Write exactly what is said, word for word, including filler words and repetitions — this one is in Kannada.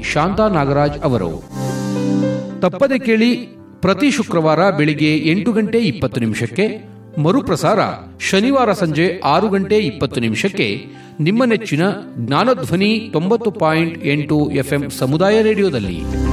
ಶಾಂತಾ ನಾಗರಾಜ್ ಅವರು. ತಪ್ಪದೆ ಕೇಳಿ, ಪ್ರತಿ ಶುಕ್ರವಾರ ಬೆಳಿಗ್ಗೆ ಎಂಟು ಗಂಟೆ ಇಪ್ಪತ್ತು ನಿಮಿಷಕ್ಕೆ, ಮರುಪ್ರಸಾರ ಶನಿವಾರ ಸಂಜೆ ಆರು ಗಂಟೆ ಇಪ್ಪತ್ತು ನಿಮಿಷಕ್ಕೆ, ನಿಮ್ಮ ನೆಚ್ಚಿನ ಜ್ಞಾನಧ್ವನಿ ತೊಂಬತ್ತು ಪಾಯಿಂಟ್ ಎಂಟು ಎಫ್ಎಂ ಸಮುದಾಯ ರೇಡಿಯೋದಲ್ಲಿ.